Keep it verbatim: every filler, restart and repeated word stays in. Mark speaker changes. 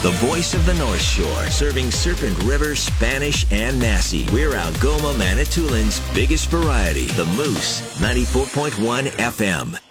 Speaker 1: The voice of the North Shore, serving Serpent River, Spanish, and Massey. We're Algoma, Manitoulин's biggest variety. The Moose, ninety-four point one F M.